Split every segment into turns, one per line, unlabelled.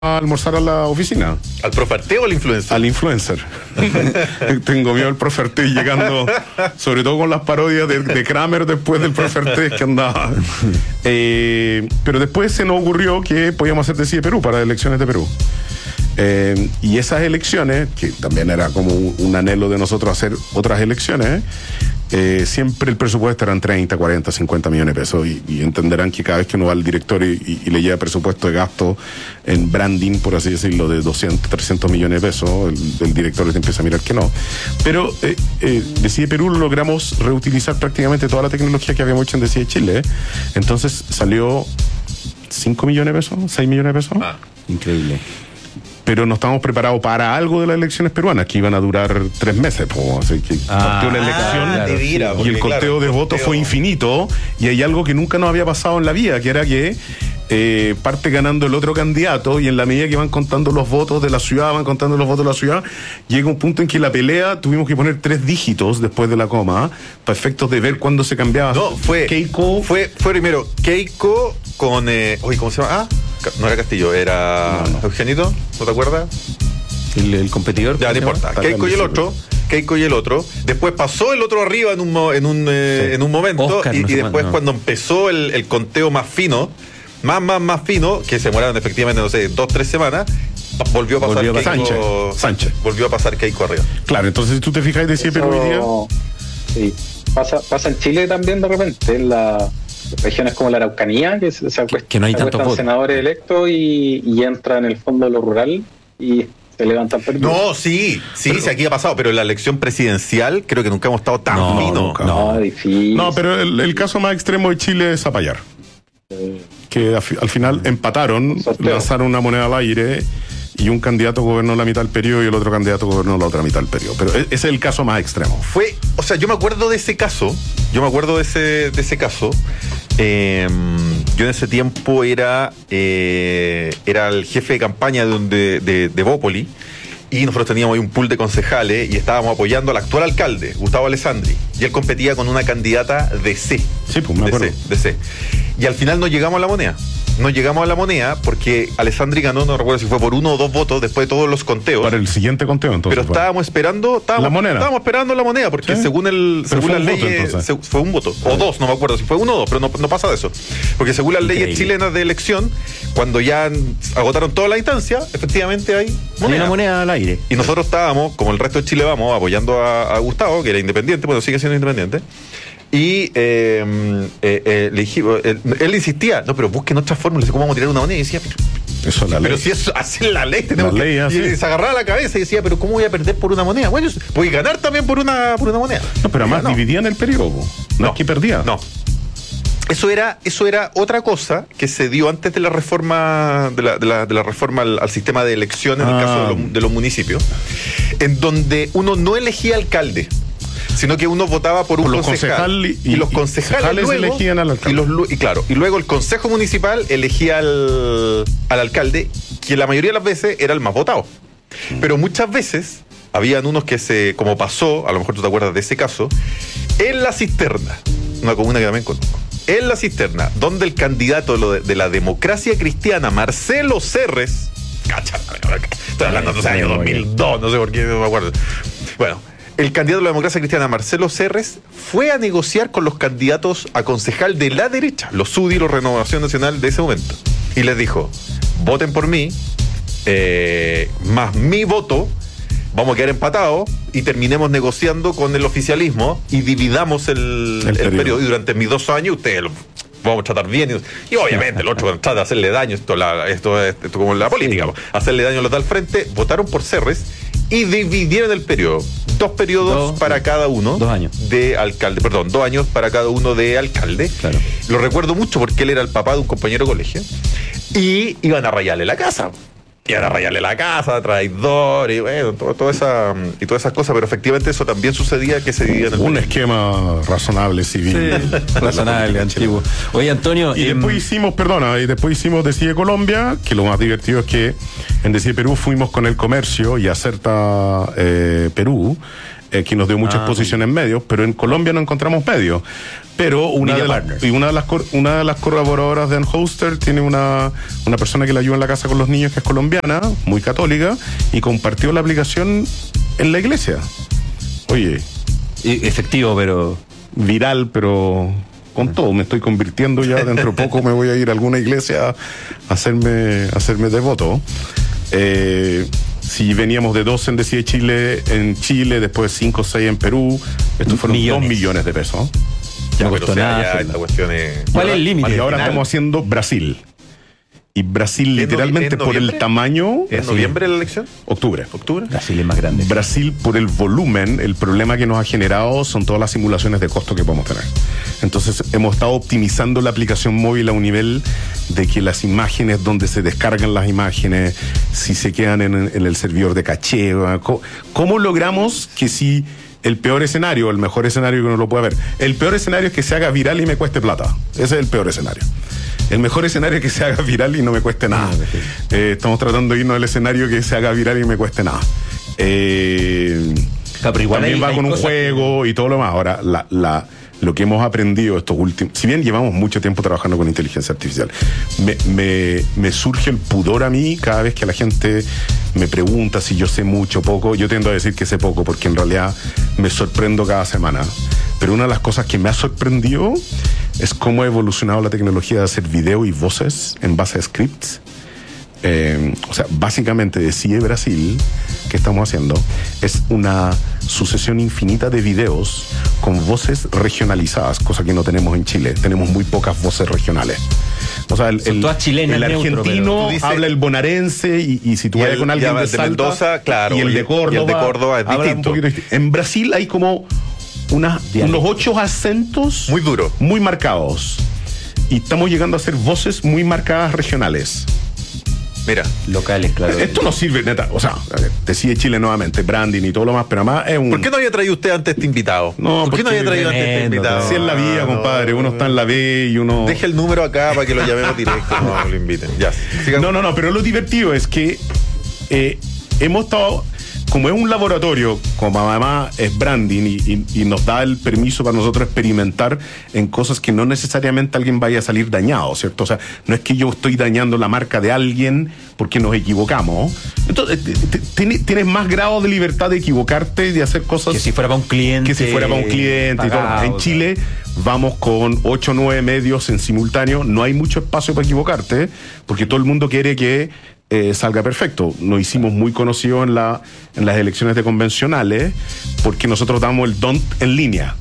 a almorzar a la oficina.
¿Al Profarte o al influencer?
Al influencer. Tengo miedo al Proferte llegando, sobre todo con las parodias de Kramer después del Proferte que andaba. Pero después se nos ocurrió que podíamos hacer Decide Perú para las elecciones de Perú. Y esas elecciones, que también era como un anhelo de nosotros hacer otras elecciones, siempre el presupuesto eran 30, 40, 50 millones de pesos y entenderán que cada vez que uno va al directorio y le lleva presupuesto de gasto en branding, por así decirlo, de 200, 300 millones de pesos, el directorio te empieza a mirar que no. Pero Decide Perú logramos reutilizar prácticamente toda la tecnología que habíamos hecho en Decide Chile. Entonces salió 5 millones de pesos, 6 millones de pesos.
Increíble.
Pero no estábamos preparados para algo de las elecciones peruanas, que iban a durar 3 meses. Así que partió la elección y el conteo de votos fue infinito, y hay algo que nunca nos había pasado en la vida, que era que parte ganando el otro candidato, y en la medida que van contando los votos de la ciudad, llega un punto en que la pelea tuvimos que poner 3 dígitos después de la coma, para efectos de ver cuándo se cambiaba.
No, fue Keiko. Fue primero Keiko con... ¿cómo se llama? No era Castillo, era Eugenito, ¿no te acuerdas?
El competidor.
Ya, no importa. Keiko y el otro. Después pasó el otro arriba en un momento. Oscar, y después cuando empezó el conteo más fino, más fino, que se demoraron efectivamente, 2-3 semanas, volvió a pasar Keiko, Sánchez. Volvió a pasar Keiko arriba.
Claro, entonces si tú te fijas, decía Perú hoy día.
Sí. Pasa en Chile también de repente, en regiones como la Araucanía, que
no hay tantos votos,
senadores electos y entra en el fondo de lo rural y se levantan perdidos.
No, sí, aquí ha pasado, pero en la elección presidencial creo que nunca hemos estado tan fino.
No, difícil.
No, pero el caso más extremo de Chile es Zapallar. Que al final empataron, lanzaron una moneda al aire y un candidato gobernó la mitad del periodo y el otro candidato gobernó la otra mitad del periodo. Pero ese es el caso más extremo.
Yo me acuerdo de ese caso. Yo en ese tiempo era el jefe de campaña de Bópoli, y nosotros teníamos ahí un pool de concejales y estábamos apoyando al actual alcalde, Gustavo Alessandri, y él competía con una candidata de C.
Sí, pues me acuerdo.
De C. Y al final no llegamos a la moneda. Porque Alessandri ganó, no recuerdo si fue por 1 o 2 votos después de todos los conteos.
Para el siguiente conteo, entonces.
Pero estábamos esperando la moneda. Estábamos esperando la moneda, porque ¿sí? según las leyes fue un voto. O 2, no me acuerdo si fue 1 o 2, pero no pasa de eso. Porque según las leyes chilenas de elección, cuando ya agotaron toda la instancia, efectivamente hay moneda.
Hay una moneda al aire.
Y nosotros estábamos, como el resto de Chile Vamos, apoyando a Gustavo, que era independiente, sigue siendo independiente. Y le dijimos, él insistía, no, pero busquen otras fórmulas, ¿cómo vamos a tirar una moneda? Y decía,
eso es la ley.
Pero si es así la ley, tenemos
la ley,
y se agarraba la cabeza y decía, pero ¿cómo voy a perder por una moneda? Bueno, voy a ganar también por una moneda.
No, pero además dividían el periodo. No es que perdía.
No. Eso era otra cosa que se dio antes de la reforma de la reforma al sistema de elecciones en el caso de los municipios, en donde uno no elegía alcalde, sino que uno votaba por un concejal y los concejales luego
elegían al alcalde.
Y luego el consejo municipal elegía al alcalde, que la mayoría de las veces era el más votado. Pero muchas veces habían unos que como pasó, a lo mejor tú te acuerdas de ese caso, en La Cisterna, una comuna que también conozco, en La Cisterna, donde el candidato de la Democracia Cristiana, Marcelo Serres, estoy hablando de los años 2002, no sé por qué, no me acuerdo. Bueno, el candidato de la Democracia Cristiana, Marcelo Serres, fue a negociar con los candidatos a concejal de la derecha, los UDI, los Renovación Nacional de ese momento, y les dijo, voten por mí, más mi voto, vamos a quedar empatados y terminemos negociando con el oficialismo y dividamos el periodo. Y durante mis 2 años ustedes vamos a tratar bien. Y obviamente el otro trata de hacerle daño, esto como la política, sí. Hacerle daño a los de al frente. Votaron por Serres y dividieron el periodo. 2 periodos para cada uno.
2 años.
De alcalde, 2 años para cada uno de alcalde. Claro. Lo recuerdo mucho porque él era el papá de un compañero de colegio. Y iban a rayarle la casa. Traidor, y bueno, todas esas cosas, pero efectivamente eso también sucedía, que se dividía en
un esquema razonable civil.
Sí, razonable, antiguo. Oye, Antonio.
Y después hicimos Decide Colombia, que lo más divertido es que en Decide Perú fuimos con el comercio y Acerta Perú. que nos dio mucha exposición en medios, pero en Colombia no encontramos medios. Pero una de las colaboradoras de Ann Hoster tiene una persona que la ayuda en la casa con los niños, que es colombiana, muy católica, y compartió la aplicación en la iglesia. Oye,
efectivo, pero
viral, pero con todo. Me estoy convirtiendo ya, dentro de poco me voy a ir a alguna iglesia a hacerme devoto. Si veníamos de 2 en Decide Chile en Chile, después 5 o 6 en Perú, estos fueron 2 millones de pesos.
Ya,
no
pero
costó nada.
ya esta cuestión es...
¿Cuál es el límite?
Y ahora estamos haciendo Brasil. Y Brasil, literalmente, por el tamaño...
¿En noviembre la elección?
Octubre.
Brasil es más grande.
Brasil, por el volumen, el problema que nos ha generado son todas las simulaciones de costo que podemos tener. Entonces, hemos estado optimizando la aplicación móvil a un nivel de que las imágenes, donde se descargan las imágenes, si se quedan en el servidor de caché, ¿cómo logramos que si el peor escenario, el mejor escenario que uno lo pueda ver? El peor escenario es que se haga viral y me cueste plata. Ese es el peor escenario. El mejor escenario es que se haga viral y no me cueste nada. Estamos tratando de irnos al escenario que se haga viral y me cueste nada.
Pero igual
también va con un juego y todo lo demás. Ahora, lo que hemos aprendido estos últimos... Si bien llevamos mucho tiempo trabajando con inteligencia artificial, me surge el pudor a mí cada vez que la gente me pregunta si yo sé mucho o poco. Yo tiendo a decir que sé poco, porque en realidad me sorprendo cada semana. Pero una de las cosas que me ha sorprendido es cómo ha evolucionado la tecnología de hacer video y voces en base a scripts. O sea, básicamente de CIE Brasil, que estamos haciendo, es una sucesión infinita de videos con voces regionalizadas, cosa que no tenemos en Chile. Tenemos muy pocas voces regionales. O sea,
todas chilenas,
el argentino
dices,
habla el bonaerense y si tú vas con alguien de Salta,
Mendoza, claro,
y el de Córdoba
es
habla
distinto.
Un poquito distinto. En Brasil hay como unos 8 acentos
muy duros,
muy marcados. Y estamos llegando a hacer voces muy marcadas regionales.
Mira,
locales, claro.
Esto no sirve, neta. O sea, Decide Chile nuevamente, branding y todo lo más, pero además es un...
¿Por qué no había traído usted antes este invitado?
No,
¿Por qué no había traído antes este invitado?
Así es la vida, compadre. Uno está en la B y uno...
Deje el número acá para que lo llamemos directo, no lo inviten. Ya.
No, pero lo divertido es que hemos estado... Como es un laboratorio, como además es branding y nos da el permiso para nosotros experimentar en cosas que no necesariamente alguien vaya a salir dañado, ¿cierto? O sea, no es que yo estoy dañando la marca de alguien porque nos equivocamos. Entonces, tienes más grado de libertad de equivocarte y de hacer cosas...
Que si fuera para un cliente.
Pagado, y todo. En Chile vamos con 8 o 9 medios en simultáneo. No hay mucho espacio para equivocarte porque todo el mundo quiere que salga perfecto. Nos hicimos muy conocidos en las elecciones de convencionales porque nosotros damos el DONT en línea.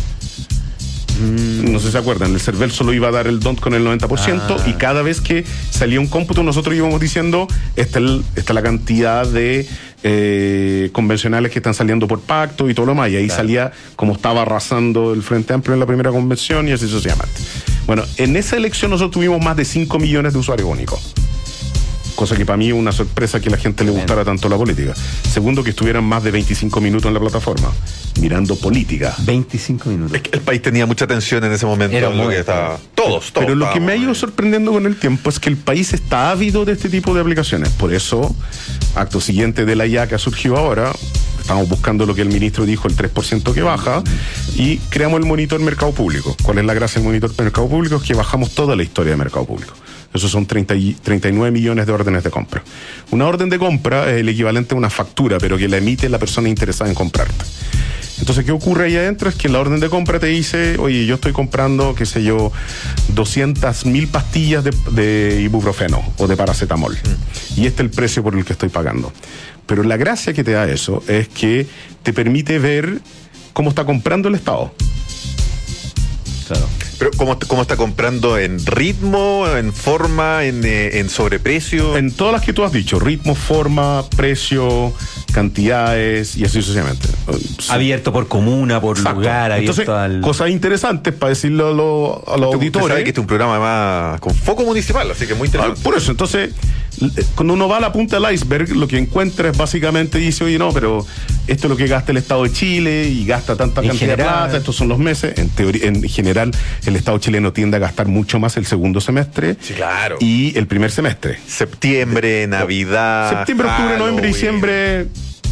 No sé si se acuerdan, el CERVEL solo iba a dar el DONT con el 90% y cada vez que salía un cómputo nosotros íbamos diciendo esta es la cantidad de convencionales que están saliendo por pacto y todo lo más, y ahí salía como estaba arrasando el Frente Amplio en la primera convención y así sucesivamente. Bueno, en esa elección nosotros tuvimos más de 5 millones de usuarios únicos. Cosa que para mí es una sorpresa que a la gente le gustara tanto la política. Segundo, que estuvieran más de 25 minutos en la plataforma, mirando política.
25 minutos.
Es que el país tenía mucha tensión en ese momento.
Era
lo que estaba, todos.
Pero lo que me ha ido sorprendiendo con el tiempo es que el país está ávido de este tipo de aplicaciones. Por eso, acto siguiente de la IA que ha surgido ahora, estamos buscando lo que el ministro dijo, el 3% que baja, y creamos el monitor mercado público. ¿Cuál es la gracia del monitor mercado público? Es que bajamos toda la historia de mercado público. Esos son 39 millones de órdenes de compra. Una orden de compra es el equivalente a una factura, pero que la emite la persona interesada en comprarte. Entonces, ¿qué ocurre ahí adentro? Es que la orden de compra te dice, oye, yo estoy comprando, qué sé yo, 200.000 pastillas de ibuprofeno o de paracetamol. Y este es el precio por el que estoy pagando. Pero la gracia que te da eso es que te permite ver cómo está comprando el Estado.
Claro. Pero ¿cómo está comprando? ¿En ritmo, en forma, en sobreprecio?
En todas las que tú has dicho, ritmo, forma, precio, cantidades y así sucesivamente.
Abierto por comuna, por lugar, abierto.
Entonces, cosas interesantes para decirlo a los auditores.
Usted sabe que este es un programa además con foco municipal, así que muy interesante.
Por eso, entonces, cuando uno va a la punta del iceberg, lo que encuentra es básicamente dice, oye, no, pero esto es lo que gasta el Estado de Chile y gasta tanta cantidad de plata, estos son los meses. En teoría, en general, el Estado chileno tiende a gastar mucho más el segundo semestre,
sí, claro,
y el primer semestre.
Septiembre, Navidad,
septiembre, octubre, noviembre, diciembre,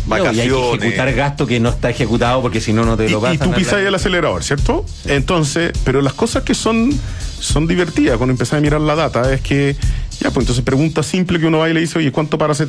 vacaciones.
Y hay que ejecutar gasto que no está ejecutado porque si no, no te lo
Y
pasan.
tú pisas el acelerador, ¿cierto? Entonces, pero las cosas que son divertidas cuando empezás a mirar la data es que, ya, pues entonces pregunta simple que uno va y le dice, oye, ¿cuánto para